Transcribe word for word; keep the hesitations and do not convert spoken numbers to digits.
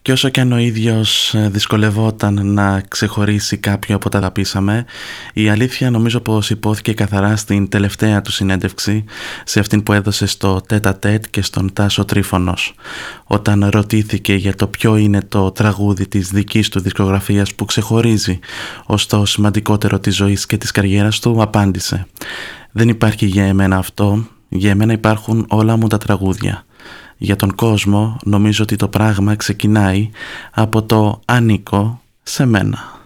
Και όσο και αν ο ίδιος δυσκολευόταν να ξεχωρίσει κάποιο από τα αγαπήσαμε, η αλήθεια νομίζω πως υπόθηκε καθαρά στην τελευταία του συνέντευξη, σε αυτήν που έδωσε στο Τέτα Τέτ και στον Τάσο Τρίφωνος, όταν ρωτήθηκε για το ποιο είναι το τραγούδι της δικής του δισκογραφίας που ξεχωρίζει ως το σημαντικότερο της ζωής και της καριέρας του, απάντησε: «Δεν υπάρχει για εμένα αυτό, για εμένα υπάρχουν όλα μου τα τραγούδια. Για τον κόσμο νομίζω ότι το πράγμα ξεκινάει από το ανήκω σε μένα».